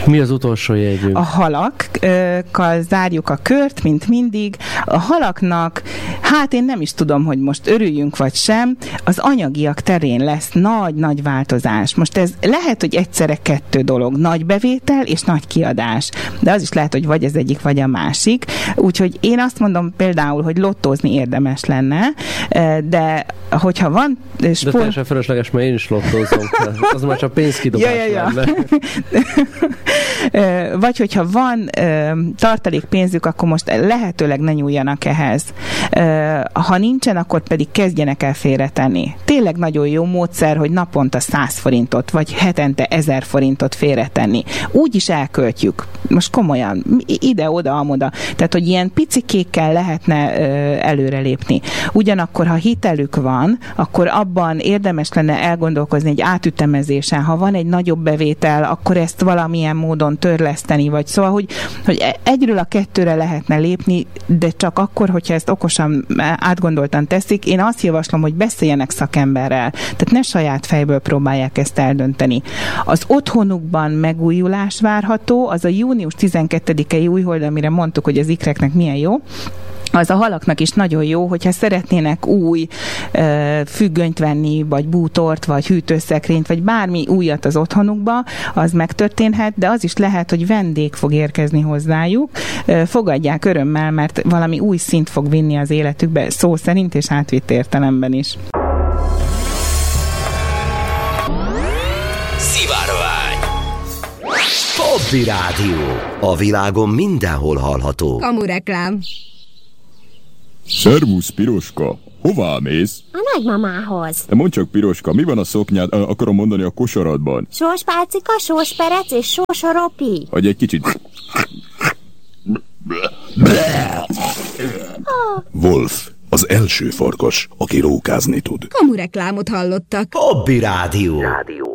Mi az utolsó jegyünk? A halakkal zárjuk a kört, mint mindig. A halaknak, hát én nem is tudom, hogy most örüljünk vagy sem, az anyagiak terén lesz nagy-nagy változás. Most ez lehet, hogy egyszerre kettő dolog, nagy bevétel és nagy kiadás, de az is lehet, hogy vagy az egyik, vagy a másik. Úgyhogy én azt mondom például, hogy lottózni érdemes lenne, de hogyha van De teljesen felesleges, mert én is lottózom. Az már csak pénzkidobás lenne. Vagy hogyha van tartalék pénzük, akkor most lehetőleg ne nyúljanak ehhez. Ha nincsen, akkor pedig kezdjenek el félretenni. Tényleg nagyon jó módszer, hogy naponta 100 forintot, vagy hetente 1000 forintot félretenni. Úgy is elköltjük. Most komolyan, ide-oda, amoda. Tehát, hogy ilyen picikékkel lehetne előrelépni. Ugyanakkor, ha hitelük van, akkor abban érdemes lenne elgondolkozni egy átütemezésen. Ha van egy nagyobb bevétel, akkor ezt valamilyen módon törleszteni, vagy szóval, hogy egyről a kettőre lehetne lépni, de csak akkor, hogyha ezt okosan, átgondoltan teszik. Én azt javaslom, hogy beszéljenek szakemberrel. Tehát ne saját fejből próbálják ezt eldönteni. Az otthonukban megújulás várható, az a június 12-i újhold, amire mondtuk, hogy az ikreknek milyen jó, az a halaknak is nagyon jó, hogyha szeretnének új függönyt venni, vagy bútort, vagy hűtőszekrényt, vagy bármi újat az otthonukba, az megtörténhet, de az is lehet, hogy vendég fog érkezni hozzájuk. Fogadják örömmel, mert valami új szint fog vinni az életükbe, szó szerint és átvitt értelemben is. Szivárvány. Hobby Rádió. A világon mindenhol hallható. Kamureklám. Szervusz, Piroska! Hová mész? A nagymamához. De mondd csak, Piroska, mi van a szoknyád, akarom mondani, a kosaradban? Sóspálcika, sósperec és sósoropi. Hagyj egy kicsit. Wolf, az első farkas, aki rókázni tud. Kamureklámot hallottak. Hobby Rádió.